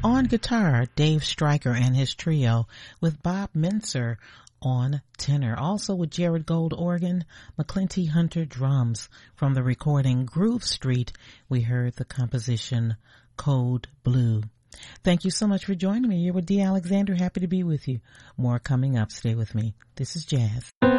On guitar, Dave Stryker and his trio, with Bob Mincer on tenor. Also with Jared Gold organ, McClinty Hunter drums. From the recording Groove Street, we heard the composition Code Blue. Thank you so much for joining me. You're with Dee Alexander. Happy to be with you. More coming up. Stay with me. This is Jazz.